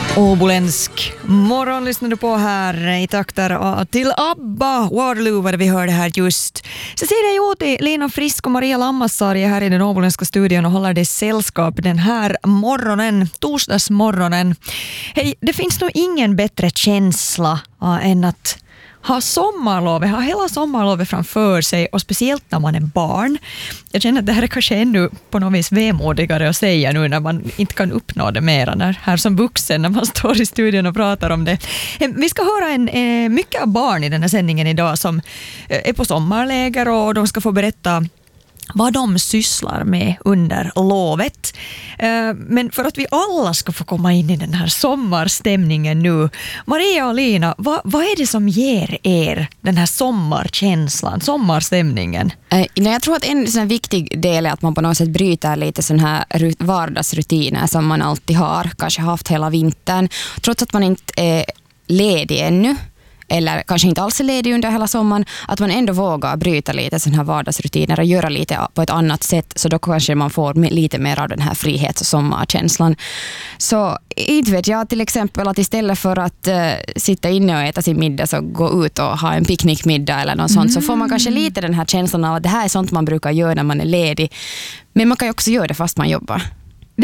Obolensk morgon lyssnar du på här i takter till ABBA. Waterloo var det vi hörde här just. Cecilia Joti, Lina Frisk och Maria Lammassari är här i den obolenska studion och håller dig sällskap den här morgonen, torsdagsmorgonen. Hej, det finns nog ingen bättre känsla än att ha sommarlovet, ha hela sommarlovet framför sig, och speciellt när man är barn. Jag känner att det här är kanske ännu på något vis vemodigare att säga nu när man inte kan uppnå det mera när, här som vuxen när man står i studion och pratar om det. Vi ska höra mycket av barn i den här sändningen idag som är på sommarläger, och de ska få berätta vad de sysslar med under lovet. Men för att vi alla ska få komma in i den här sommarstämningen nu. Maria och Lina, vad är det som ger er den här sommarkänslan, sommarstämningen? Jag tror att en sån viktig del är att man på något sätt bryter lite sån här vardagsrutiner som man alltid har, kanske haft hela vintern. Trots att man inte är ledig ännu, eller kanske inte alls är ledig under hela sommaren, att man ändå vågar bryta lite sådana här vardagsrutiner och göra lite på ett annat sätt, så då kanske man får lite mer av den här frihets- och sommarkänslan. Så inte vet jag, till exempel att istället för att sitta inne och äta sin middag så gå ut och ha en picknickmiddag eller något sånt, så får man kanske lite den här känslan av att det här är sånt man brukar göra när man är ledig, men man kan ju också göra det fast man jobbar.